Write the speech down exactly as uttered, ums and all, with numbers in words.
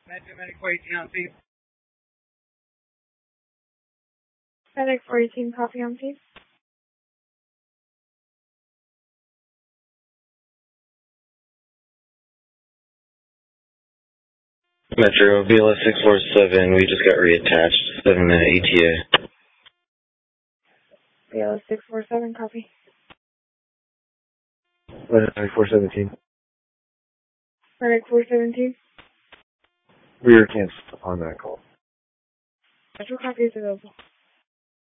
Metro Medic four eighteen on scene. Medic four eighteen, copy on scene. Metro, B L S six four seven, we just got reattached, seven minute E T A. B L S six four seven, copy. Medic four seventeen. Medic four seventeen. We are canceled on that call. Metro copy is available.